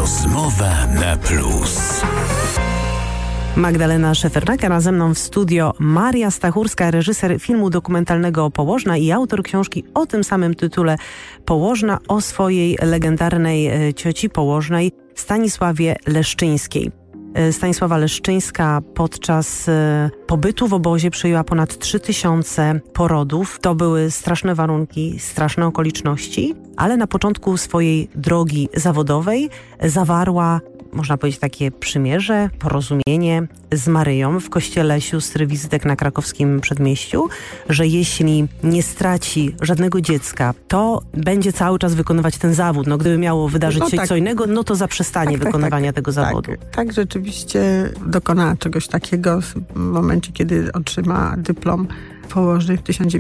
Rozmowa na plus. Magdalena Szefernaker, a ze mną w studio Maria Stachurska, reżyser filmu dokumentalnego Położna i autor książki o tym samym tytule Położna, o swojej legendarnej cioci położnej Stanisławie Leszczyńskiej. Stanisława Leszczyńska podczas pobytu w obozie przyjęła ponad 3000 porodów. To były straszne warunki, straszne okoliczności, ale na początku swojej drogi zawodowej zawarła, można powiedzieć, takie przymierze, porozumienie z Maryją w kościele sióstr Wizytek na krakowskim Przedmieściu, że jeśli nie straci żadnego dziecka, to będzie cały czas wykonywać ten zawód. No, gdyby miało wydarzyć się co innego, no to zaprzestanie wykonywania tego zawodu. Tak, rzeczywiście dokonała czegoś takiego w momencie, kiedy otrzyma dyplom położnej w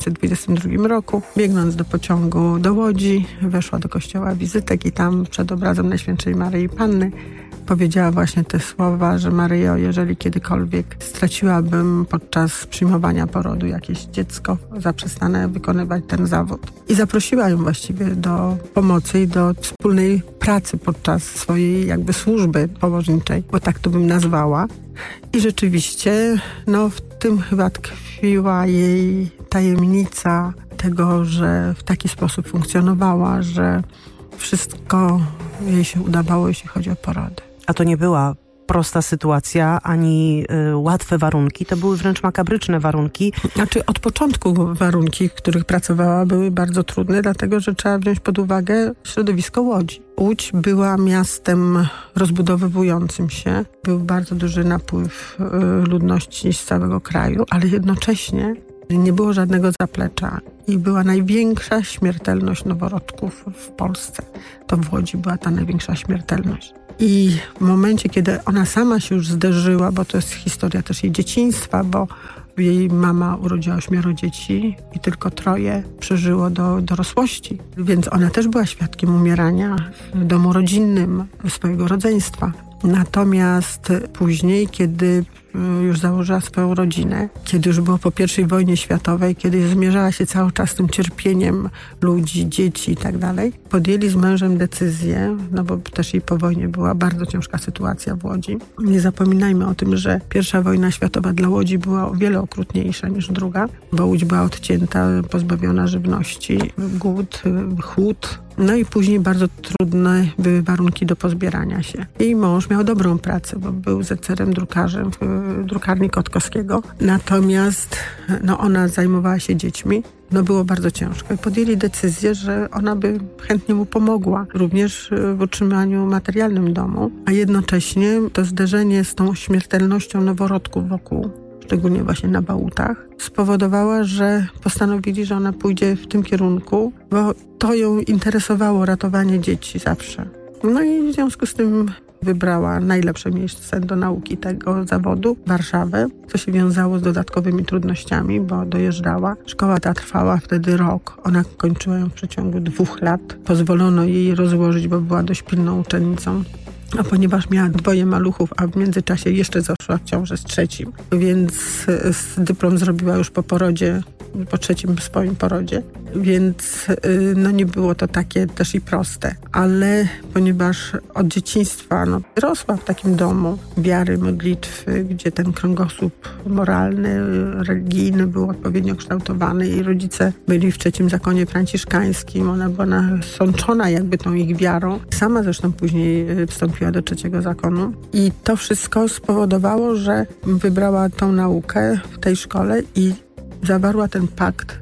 1922 roku. Biegnąc do pociągu do Łodzi, weszła do kościoła Wizytek i tam przed obrazem Najświętszej Maryi Panny powiedziała właśnie te słowa, że Maryjo, jeżeli kiedykolwiek straciłabym podczas przyjmowania porodu jakieś dziecko, zaprzestanę wykonywać ten zawód. I zaprosiła ją właściwie do pomocy i do wspólnej pracy podczas swojej jakby służby położniczej, bo tak to bym nazwała. I rzeczywiście, w tym chyba tkwiła jej tajemnica tego, że w taki sposób funkcjonowała, że wszystko jej się udawało, jeśli chodzi o porody. A to nie była prosta sytuacja, ani łatwe warunki. To były wręcz makabryczne warunki. Znaczy od początku warunki, w których pracowała, były bardzo trudne, dlatego że trzeba wziąć pod uwagę środowisko Łodzi. Łódź była miastem rozbudowywującym się. Był bardzo duży napływ ludności z całego kraju, ale jednocześnie nie było żadnego zaplecza i była największa śmiertelność noworodków w Polsce. To w Łodzi była ta największa śmiertelność. I w momencie, kiedy ona sama się już zderzyła, bo to jest historia też jej dzieciństwa, bo jej mama urodziła 8 dzieci i tylko 3 przeżyło do dorosłości. Więc ona też była świadkiem umierania w domu rodzinnym swojego rodzeństwa. Natomiast później, kiedy już założyła swoją rodzinę, kiedy już było po I wojnie światowej, kiedy zmierzała się cały czas tym cierpieniem ludzi, dzieci i tak dalej, podjęli z mężem decyzję, bo też i po wojnie była bardzo ciężka sytuacja w Łodzi. Nie zapominajmy o tym, że I wojna światowa dla Łodzi była o wiele okrutniejsza niż II, bo Łódź była odcięta, pozbawiona żywności, głód, chłód. I później bardzo trudne były warunki do pozbierania się. Jej mąż miał dobrą pracę, bo był zecerem drukarzem w drukarni Kotkowskiego. Natomiast ona zajmowała się dziećmi. Było bardzo ciężko i podjęli decyzję, że ona by chętnie mu pomogła, również w utrzymaniu materialnym domu, a jednocześnie to zderzenie z tą śmiertelnością noworodków wokół, szczególnie właśnie na Bałutach, spowodowała, że postanowili, że ona pójdzie w tym kierunku, bo to ją interesowało, ratowanie dzieci zawsze. I w związku z tym wybrała najlepsze miejsce do nauki tego zawodu, Warszawę, co się wiązało z dodatkowymi trudnościami, bo dojeżdżała. Szkoła ta trwała wtedy rok. Ona kończyła ją w przeciągu 2 lat. Pozwolono jej rozłożyć, bo była dość pilną uczennicą. A ponieważ miała 2 maluchów, a w międzyczasie jeszcze zaszła w ciążę z 3, więc dyplom zrobiła już po porodzie, po 3 swoim porodzie, więc nie było to takie też i proste. Ale ponieważ od dzieciństwa rosła w takim domu wiary, modlitwy, gdzie ten kręgosłup moralny, religijny był odpowiednio kształtowany i rodzice byli w 3 zakonie franciszkańskim, ona była nasączona jakby tą ich wiarą. Sama zresztą później wstąpiła do 3 zakonu i to wszystko spowodowało, że wybrała tą naukę w tej szkole i zawarła ten pakt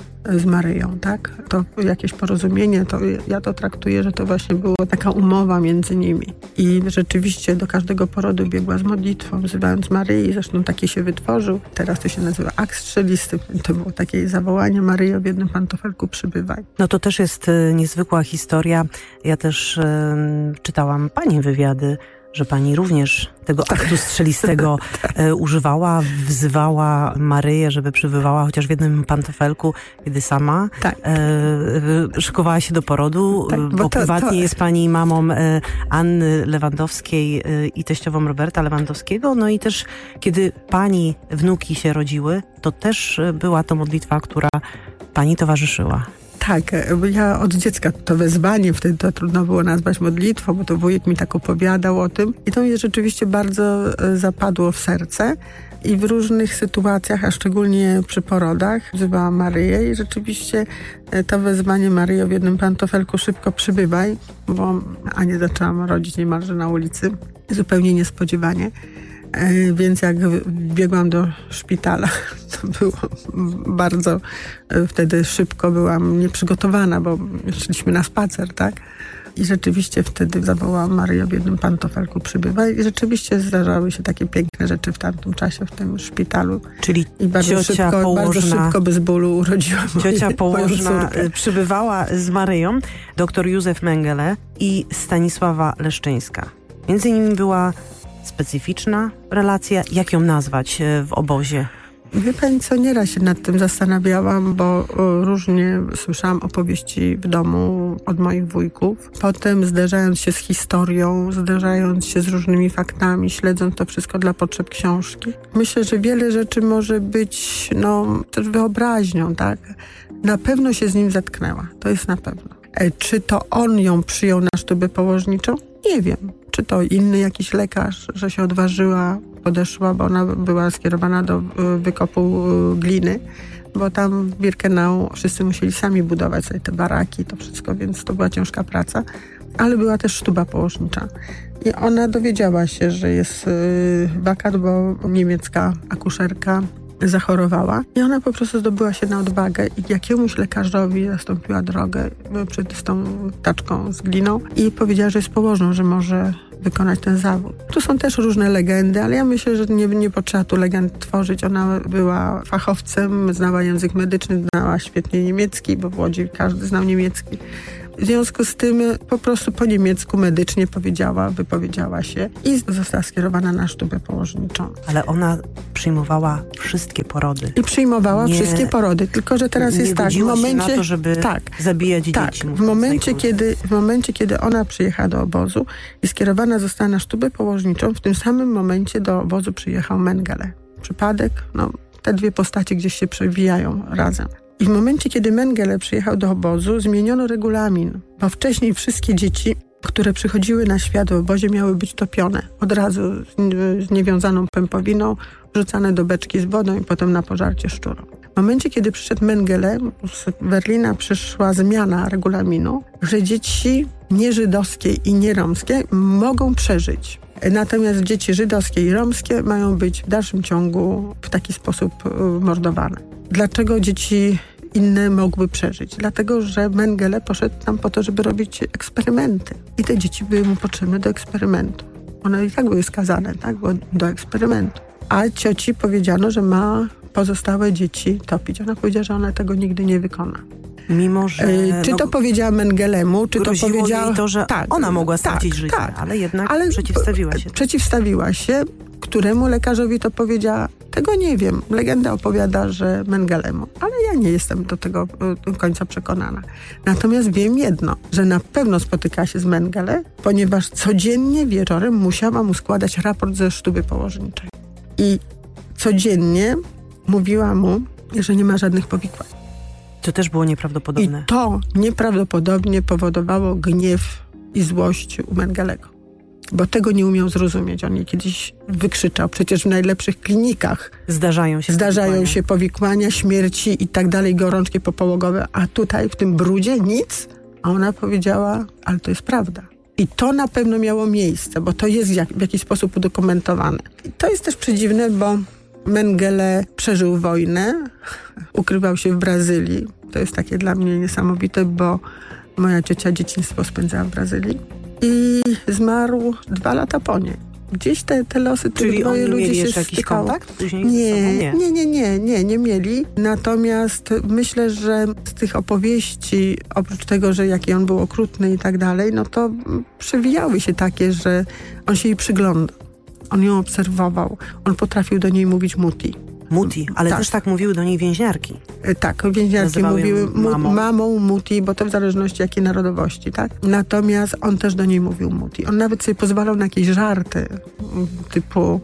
z Maryją, tak? To jakieś porozumienie, to ja to traktuję, że to właśnie była taka umowa między nimi. I rzeczywiście do każdego porodu biegła z modlitwą, wzywając Maryi, zresztą taki się wytworzył. Teraz to się nazywa akt strzelisty. To było takie zawołanie: Maryjo, w jednym pantofelku przybywaj. To też jest niezwykła historia. Ja też czytałam pani wywiady, że pani również tego aktu strzelistego używała, wzywała Maryję, żeby przybywała chociaż w jednym pantofelku, kiedy sama szykowała się do porodu, bo prywatnie jest pani mamą Anny Lewandowskiej i teściową Roberta Lewandowskiego. I też kiedy pani wnuki się rodziły, to też była to modlitwa, która pani towarzyszyła. Tak, bo ja od dziecka to wezwanie, wtedy to trudno było nazwać modlitwą, bo to wujek mi tak opowiadał o tym i to mi rzeczywiście bardzo zapadło w serce. I w różnych sytuacjach, a szczególnie przy porodach, wzywałam Maryję i rzeczywiście to wezwanie Maryjo w jednym pantofelku szybko przybywaj, bo Anię zaczęłam rodzić niemalże na ulicy, zupełnie niespodziewanie. Więc jak biegłam do szpitala, to było bardzo wtedy szybko, byłam nieprzygotowana, bo szliśmy na spacer, tak? I rzeczywiście wtedy zawołałam Maryjo w jednym pantofelku przybywaj i rzeczywiście zdarzały się takie piękne rzeczy w tamtym czasie w tym szpitalu. Czyli i bardzo szybko bez bólu urodziłam ciocia położna moją córkę. przybywała z Maryją, dr Józef Mengele i Stanisława Leszczyńska. Między nimi była specyficzna relacja. Jak ją nazwać w obozie? Wie pani co, nieraz się nad tym zastanawiałam, bo różnie słyszałam opowieści w domu od moich wujków. Potem zderzając się z historią, zderzając się z różnymi faktami, śledząc to wszystko dla potrzeb książki. Myślę, że wiele rzeczy może być też wyobraźnią, tak? Na pewno się z nim zetknęła, to jest na pewno. Czy to on ją przyjął na sztubę położniczą? Nie wiem. Czy to inny jakiś lekarz, że się odważyła, podeszła, bo ona była skierowana do wykopu gliny, bo tam w Birkenau wszyscy musieli sami budować sobie te baraki, to wszystko, więc to była ciężka praca, ale była też sztuba położnicza. I ona dowiedziała się, że jest wakat, bo niemiecka akuszerka zachorowała i ona po prostu zdobyła się na odwagę i jakiemuś lekarzowi zastąpiła drogę z tą taczką z gliną i powiedziała, że jest położną, że może wykonać ten zawód. Tu są też różne legendy, ale ja myślę, że nie potrzeba tu legend tworzyć. Ona była fachowcem, znała język medyczny, znała świetnie niemiecki, bo w Łodzi każdy znał niemiecki. W związku z tym po prostu po niemiecku medycznie wypowiedziała się i została skierowana na sztubę położniczą. Ale ona przyjmowała wszystkie porody. I przyjmowała wszystkie porody, tylko że teraz jest tak, w momencie się na to, żeby zabijać dzieci. W momencie, kiedy ona przyjechała do obozu i skierowana została na sztubę położniczą, w tym samym momencie do obozu przyjechał Mengele. Przypadek, te dwie postacie gdzieś się przewijają razem. I w momencie, kiedy Mengele przyjechał do obozu, zmieniono regulamin, bo wcześniej wszystkie dzieci, które przychodziły na świat w obozie, miały być topione. Od razu z niewiązaną pępowiną, wrzucane do beczki z wodą i potem na pożarcie szczurom. W momencie, kiedy przyszedł Mengele, z Berlina przyszła zmiana regulaminu, że dzieci nieżydowskie i nieromskie mogą przeżyć. Natomiast dzieci żydowskie i romskie mają być w dalszym ciągu w taki sposób mordowane. Dlaczego dzieci inne mogły przeżyć? Dlatego, że Mengele poszedł tam po to, żeby robić eksperymenty. I te dzieci były mu potrzebne do eksperymentu. One i tak były skazane, tak? Do eksperymentu. A cioci powiedziano, że ma pozostałe dzieci topić. Ona powiedziała, że ona tego nigdy nie wykona. Mimo, że... Czy to powiedziała Mengelemu, czy to powiedziała... jej to, że ona mogła stracić życie, ale jednak przeciwstawiła się. Przeciwstawiła się. Któremu lekarzowi to powiedziała? Tego nie wiem. Legenda opowiada, że Mengelemu, ale ja nie jestem do tego do końca przekonana. Natomiast wiem jedno, że na pewno spotyka się z Mengele, ponieważ codziennie wieczorem musiała mu składać raport ze sztuby położniczej. I codziennie mówiła mu, że nie ma żadnych powikłań. To też było nieprawdopodobne. I to nieprawdopodobnie powodowało gniew i złość u Mengelego. Bo tego nie umiał zrozumieć. On je kiedyś wykrzyczał. Przecież w najlepszych klinikach zdarzają się powikłania, śmierci i tak dalej, gorączki popołogowe, a tutaj w tym brudzie nic. A ona powiedziała, ale to jest prawda. I to na pewno miało miejsce, bo to jest w jakiś sposób udokumentowane. I to jest też przedziwne, bo Mengele przeżył wojnę, ukrywał się w Brazylii. To jest takie dla mnie niesamowite, bo moja ciocia dzieciństwo spędzała w Brazylii. I zmarł 2 lata po niej. Gdzieś te losy tych dwoje ludzi się stykało. Kontakt później nie mieli. Natomiast myślę, że z tych opowieści, oprócz tego, że jaki on był okrutny i tak dalej, to przewijały się takie, że on się jej przyglądał. On ją obserwował. On potrafił do niej mówić muti. Muti, ale też tak mówiły do niej więźniarki. Tak, więźniarki mówiły mamą muti, bo to w zależności jakiej narodowości, tak? Natomiast on też do niej mówił muti. On nawet sobie pozwalał na jakieś żarty, typu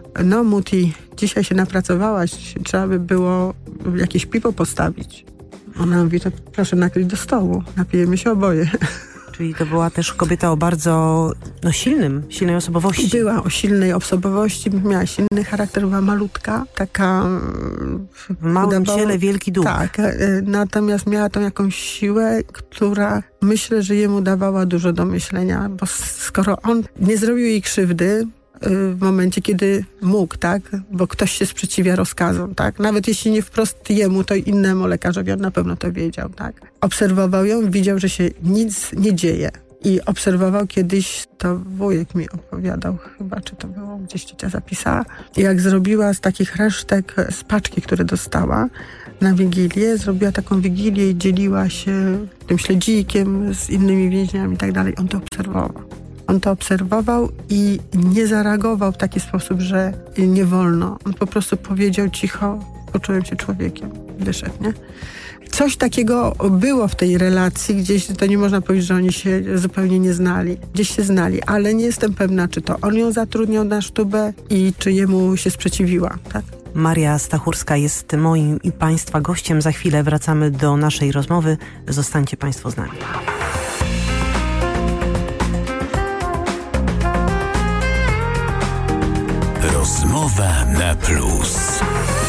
muti, dzisiaj się napracowałaś, trzeba by było jakieś piwo postawić. Ona mówi, to proszę nakryć do stołu, napijemy się oboje. Czyli to była też kobieta o bardzo silnej osobowości. Była o silnej osobowości, miała silny charakter, była malutka, taka... W małym ciele wielki duch. Tak, natomiast miała tą jakąś siłę, która myślę, że jemu dawała dużo do myślenia, bo skoro on nie zrobił jej krzywdy, w momencie, kiedy mógł, tak? Bo ktoś się sprzeciwia rozkazom, tak? Nawet jeśli nie wprost jemu, to innemu lekarzowi, on na pewno to wiedział, tak? Obserwował ją, widział, że się nic nie dzieje. I obserwował kiedyś, to wujek mi opowiadał chyba, czy to było gdzieś ciocia zapisała, jak zrobiła z takich resztek, z paczki, które dostała na Wigilię, zrobiła taką Wigilię i dzieliła się tym śledzikiem z innymi więźniami i tak dalej. On to obserwował. On to obserwował i nie zareagował w taki sposób, że nie wolno. On po prostu powiedział cicho, poczułem się człowiekiem. Wyszedł, nie? Coś takiego było w tej relacji, gdzieś to nie można powiedzieć, że oni się zupełnie nie znali. Gdzieś się znali, ale nie jestem pewna, czy to on ją zatrudniał na sztubę i czy jemu się sprzeciwiła, tak? Maria Stachurska jest moim i Państwa gościem. Za chwilę wracamy do naszej rozmowy. Zostańcie Państwo z nami. Rozmowa na plus.